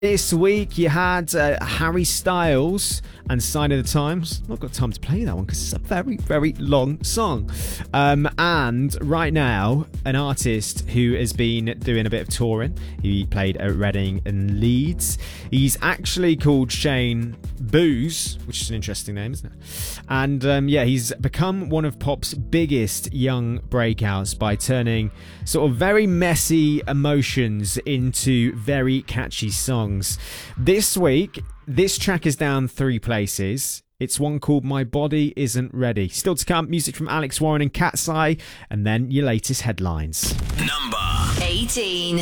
This week you had Harry Styles and Sign of the Times. Not got time to play that one because it's a very, very long song. And right now, an artist who has been doing a bit of touring. He played at Reading and Leeds. He's actually called Shane Booze, which is an interesting name, isn't it? And he's become one of pop's biggest young breakouts by turning sort of very messy emotions into very catchy songs. This week, this track is down 3 places. It's one called My Body Isn't Ready. Still to come, music from Alex Warren and Cat's Eye, and then your latest headlines. Number 18.